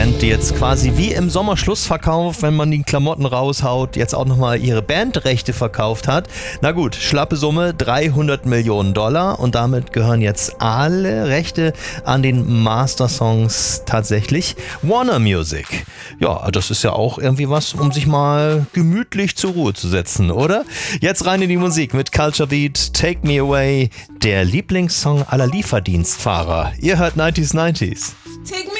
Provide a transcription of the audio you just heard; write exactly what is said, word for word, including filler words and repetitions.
Band, die jetzt quasi wie im Sommerschlussverkauf, wenn man die Klamotten raushaut, jetzt auch nochmal ihre Bandrechte verkauft hat. Na gut, schlappe Summe, dreihundert Millionen Dollar und damit gehören jetzt alle Rechte an den Master-Songs tatsächlich Warner Music. Ja, das ist ja auch irgendwie was, um sich mal gemütlich zur Ruhe zu setzen, oder? Jetzt rein in die Musik mit Culture Beat, Take Me Away, der Lieblingssong aller Lieferdienstfahrer. Ihr hört neunzig neunzig.